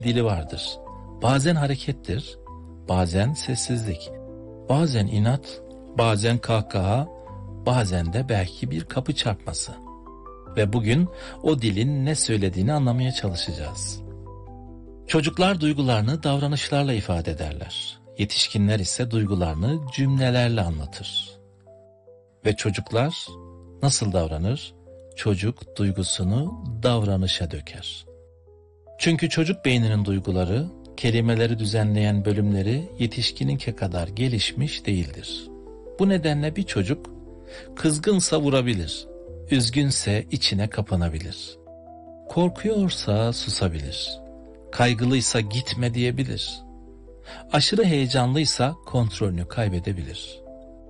dili vardır. Bazen harekettir, bazen sessizlik, bazen inat, bazen kahkaha, bazen de belki bir kapı çarpması. Ve bugün o dilin ne söylediğini anlamaya çalışacağız. Çocuklar duygularını davranışlarla ifade ederler. Yetişkinler ise duygularını cümlelerle anlatır. Ve çocuklar nasıl davranır? Çocuk duygusunu davranışa döker. Çünkü çocuk beyninin duyguları, kelimeleri düzenleyen bölümleri yetişkininki kadar gelişmiş değildir. Bu nedenle bir çocuk kızgınsa vurabilir, üzgünse içine kapanabilir. Korkuyorsa susabilir, kaygılıysa gitme diyebilir. Aşırı heyecanlıysa kontrolünü kaybedebilir.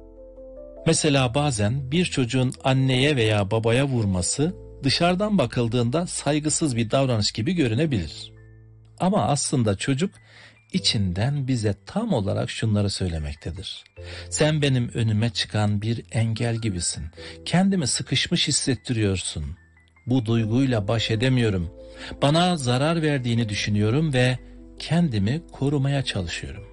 Mesela bazen bir çocuğun anneye veya babaya vurması dışarıdan bakıldığında saygısız bir davranış gibi görünebilir. Ama aslında çocuk içinden bize tam olarak şunları söylemektedir. Sen benim önüme çıkan bir engel gibisin. Kendimi sıkışmış hissettiriyorsun. Bu duyguyla baş edemiyorum. Bana zarar verdiğini düşünüyorum ve kendimi korumaya çalışıyorum.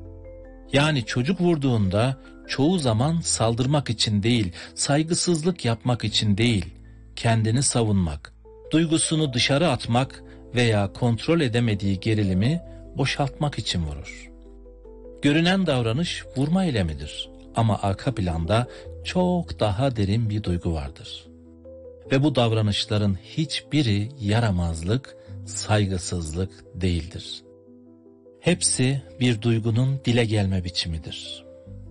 Yani çocuk vurduğunda çoğu zaman saldırmak için değil, saygısızlık yapmak için değil, kendini savunmak, duygusunu dışarı atmak veya kontrol edemediği gerilimi boşaltmak için vurur. Görünen davranış vurma eylemidir ama arka planda çok daha derin bir duygu vardır. Ve bu davranışların hiçbiri yaramazlık, saygısızlık değildir. Hepsi bir duygunun dile gelme biçimidir.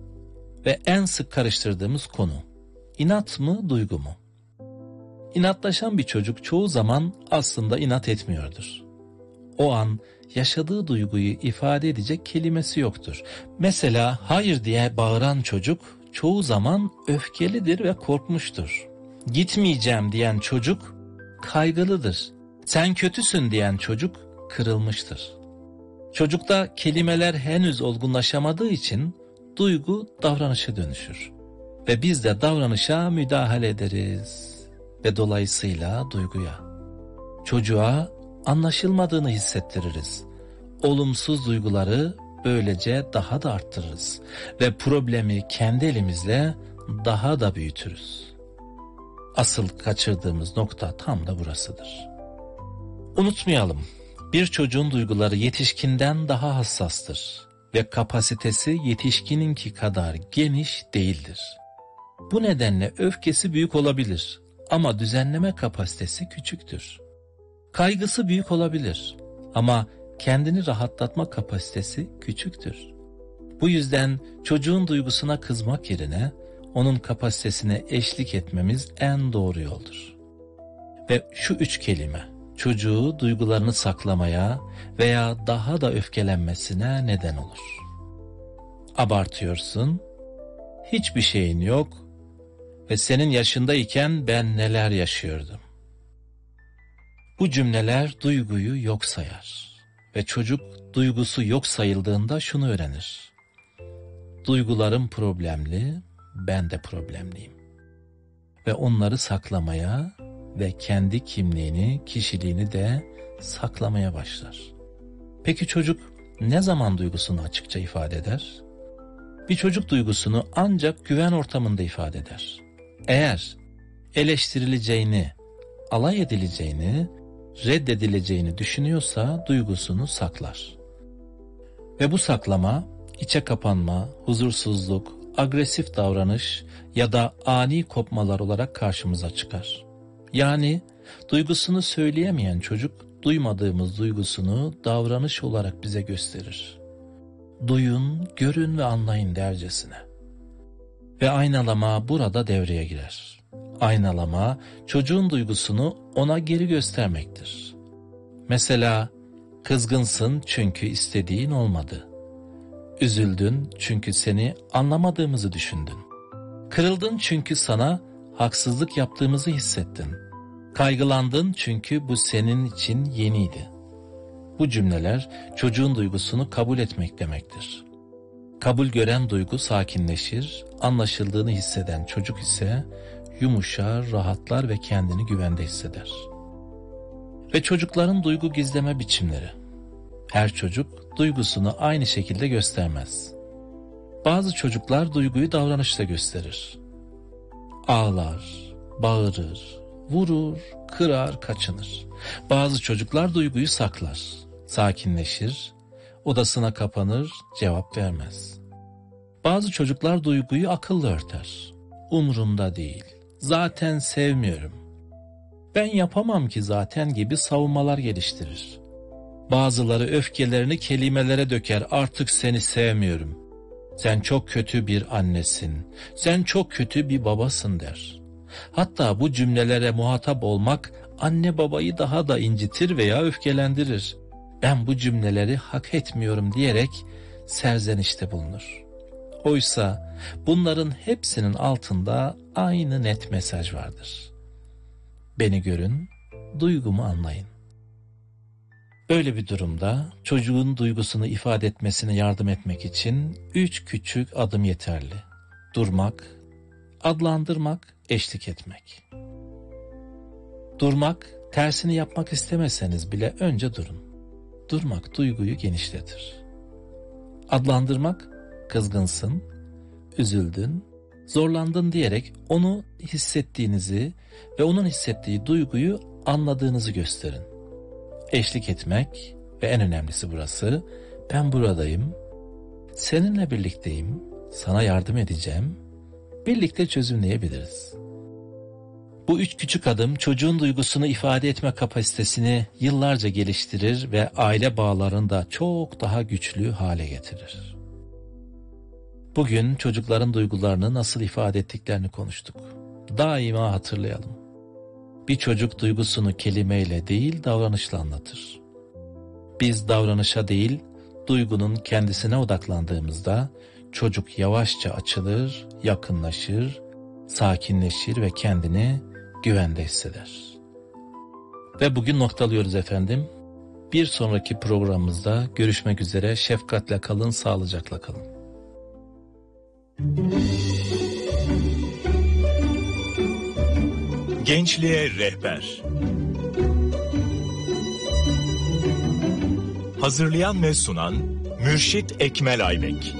Ve en sık karıştırdığımız konu, inat mı, duygu mu? İnatlaşan bir çocuk çoğu zaman aslında inat etmiyordur. O an yaşadığı duyguyu ifade edecek kelimesi yoktur. Mesela hayır diye bağıran çocuk çoğu zaman öfkelidir ve korkmuştur. Gitmeyeceğim diyen çocuk kaygılıdır. Sen kötüsün diyen çocuk kırılmıştır. Çocukta kelimeler henüz olgunlaşamadığı için duygu davranışa dönüşür. Ve biz de davranışa müdahale ederiz. Ve dolayısıyla duyguya. Çocuğa anlaşılmadığını hissettiririz. Olumsuz duyguları böylece daha da arttırırız. Ve problemi kendi elimizle daha da büyütürüz. Asıl kaçırdığımız nokta tam da burasıdır. Unutmayalım, bir çocuğun duyguları yetişkinden daha hassastır ve kapasitesi yetişkininki kadar geniş değildir. Bu nedenle öfkesi büyük olabilir ama düzenleme kapasitesi küçüktür. Kaygısı büyük olabilir ama kendini rahatlatma kapasitesi küçüktür. Bu yüzden çocuğun duygusuna kızmak yerine onun kapasitesine eşlik etmemiz en doğru yoldur. Ve şu 3 kelime çocuğu duygularını saklamaya veya daha da öfkelenmesine neden olur. Abartıyorsun, hiçbir şeyin yok ve senin yaşındayken ben neler yaşıyordum. Bu cümleler duyguyu yok sayar ve çocuk duygusu yok sayıldığında şunu öğrenir. Duygularım problemli, ben de problemliyim. Ve onları saklamaya ve kendi kimliğini, kişiliğini de saklamaya başlar. Peki çocuk ne zaman duygusunu açıkça ifade eder? Bir çocuk duygusunu ancak güven ortamında ifade eder. Eğer eleştirileceğini, alay edileceğini, reddedileceğini düşünüyorsa duygusunu saklar. Ve bu saklama, içe kapanma, huzursuzluk, agresif davranış ya da ani kopmalar olarak karşımıza çıkar. Yani duygusunu söyleyemeyen çocuk duymadığımız duygusunu davranış olarak bize gösterir. Duyun, görün ve anlayın dercesine. Ve aynalama burada devreye girer. Aynalama çocuğun duygusunu ona geri göstermektir. Mesela kızgınsın çünkü istediğin olmadı. Üzüldün çünkü seni anlamadığımızı düşündün. Kırıldın çünkü sana haksızlık yaptığımızı hissettin. Kaygılandın çünkü bu senin için yeniydi. Bu cümleler çocuğun duygusunu kabul etmek demektir. Kabul gören duygu sakinleşir, anlaşıldığını hisseden çocuk ise yumuşar, rahatlar ve kendini güvende hisseder. Ve çocukların duygu gizleme biçimleri. Her çocuk duygusunu aynı şekilde göstermez. Bazı çocuklar duyguyu davranışla gösterir. Ağlar, bağırır, vurur, kırar, kaçınır. Bazı çocuklar duyguyu saklar, sakinleşir, odasına kapanır, cevap vermez. Bazı çocuklar duyguyu akılla örter. Umrumda değil, zaten sevmiyorum, ben yapamam ki zaten gibi savunmalar geliştirir. Bazıları öfkelerini kelimelere döker, artık seni sevmiyorum, sen çok kötü bir annesin, sen çok kötü bir babasın der. Hatta bu cümlelere muhatap olmak anne babayı daha da incitir veya öfkelendirir. Ben bu cümleleri hak etmiyorum diyerek serzenişte bulunur. Oysa bunların hepsinin altında aynı net mesaj vardır. Beni görün, duygumu anlayın. Böyle bir durumda çocuğun duygusunu ifade etmesine yardım etmek için 3 küçük adım yeterli. Durmak, adlandırmak, eşlik etmek. Durmak, tersini yapmak istemeseniz bile önce durun. Durmak duyguyu genişletir. Adlandırmak, kızgınsın, üzüldün, zorlandın diyerek onu hissettiğinizi ve onun hissettiği duyguyu anladığınızı gösterin. Eşlik etmek ve en önemlisi burası, ben buradayım, seninle birlikteyim, sana yardım edeceğim, birlikte çözümleyebiliriz. Bu 3 küçük adım çocuğun duygusunu ifade etme kapasitesini yıllarca geliştirir ve aile bağlarını da çok daha güçlü hale getirir. Bugün çocukların duygularını nasıl ifade ettiklerini konuştuk. Daima hatırlayalım. Bir çocuk duygusunu kelimeyle değil, davranışla anlatır. Biz davranışa değil, duygunun kendisine odaklandığımızda çocuk yavaşça açılır, yakınlaşır, sakinleşir ve kendini güvende hisseder. Ve bugün noktalıyoruz efendim. Bir sonraki programımızda görüşmek üzere. Şefkatle kalın, sağlıcakla kalın. Gençliğe rehber. Hazırlayan ve sunan Mürşit Ekmel Aybek.